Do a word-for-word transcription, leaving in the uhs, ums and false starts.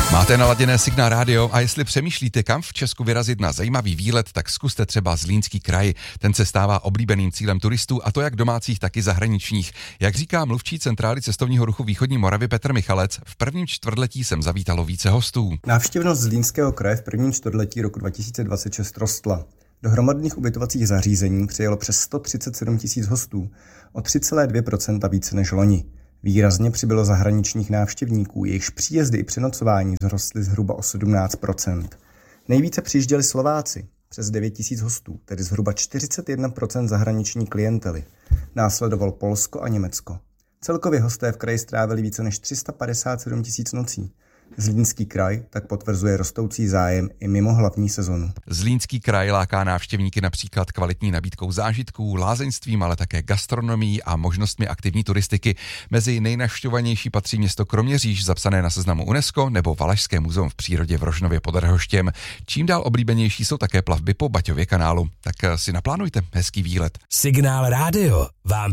Máte naladěné Signál rádio a jestli přemýšlíte, kam v Česku vyrazit na zajímavý výlet, tak zkuste třeba Zlínský kraj. Ten se stává oblíbeným cílem turistů, a to jak domácích, tak i zahraničních. Jak říká mluvčí centrály cestovního ruchu Východní Moravy Petr Michalec, v prvním čtvrtletí sem zavítalo více hostů. Návštěvnost Zlínského kraje v prvním čtvrtletí roku dva tisíce dvacet šest rostla. Do hromadných ubytovacích zařízení přijelo přes sto třicet sedm tisíc hostů, o tři celá dvě procenta více než loni. Výrazně přibylo zahraničních návštěvníků, jejichž příjezdy i přenocování vzrostly zhruba o sedmnáct procent. Nejvíce přijížděli Slováci, přes devět tisíc hostů, tedy zhruba čtyřicet jedna procent zahraniční klientely. Následoval Polsko a Německo. Celkově hosté v kraji strávili více než tři sta padesát sedm tisíc nocí. Zlínský kraj tak potvrzuje rostoucí zájem i mimo hlavní sezonu. Zlínský kraj láká návštěvníky například kvalitní nabídkou zážitků, lázeňstvím, ale také gastronomií a možnostmi aktivní turistiky. Mezi nejnavštěvovanější patří město Kroměříž, zapsané na seznamu UNESCO, nebo Valašské muzeum v přírodě v Rožnově pod Rhoštěm. Čím dál oblíbenější jsou také plavby po Baťově kanálu. Tak si naplánujte hezký výlet. Signál rádio vám